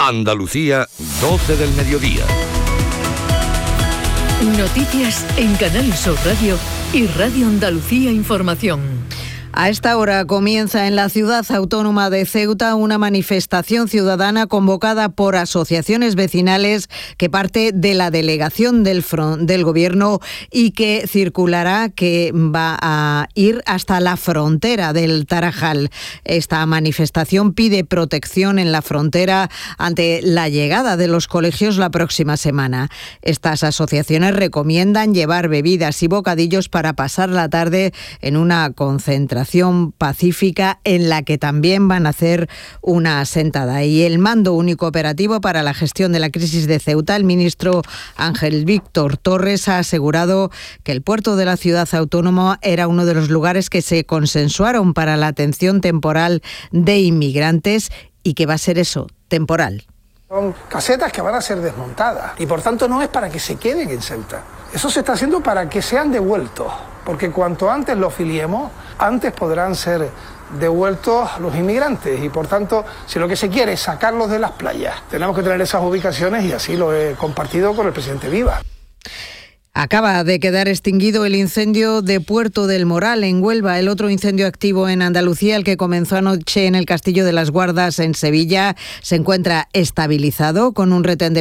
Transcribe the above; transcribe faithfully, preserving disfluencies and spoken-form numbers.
Andalucía, doce del mediodía. Noticias en Canal Sur Radio y Radio Andalucía Información. A esta hora comienza en la ciudad autónoma de Ceuta una manifestación ciudadana convocada por asociaciones vecinales que parte de la delegación del, front, del Gobierno y que circulará, que va a ir hasta la frontera del Tarajal. Esta manifestación pide protección en la frontera ante la llegada de los colegios la próxima semana. Estas asociaciones recomiendan llevar bebidas y bocadillos para pasar la tarde en una concentración pacífica en la que también van a hacer una sentada. Y el Mando Único Operativo para la Gestión de la Crisis de Ceuta, el ministro Ángel Víctor Torres, ha asegurado que el puerto de la ciudad autónoma era uno de los lugares que se consensuaron para la atención temporal de inmigrantes y que va a ser eso, temporal. Son casetas que van a ser desmontadas y por tanto no es para que se queden en Ceuta. Eso se está haciendo para que sean devueltos, porque cuanto antes los filiemos, antes podrán ser devueltos los inmigrantes y por tanto, si lo que se quiere es sacarlos de las playas, tenemos que tener esas ubicaciones y así lo he compartido con el presidente Viva. Acaba de quedar extinguido el incendio de Puerto del Moral, en Huelva. El otro incendio activo en Andalucía, el que comenzó anoche en el Castillo de las Guardas, en Sevilla, se encuentra estabilizado con un retén de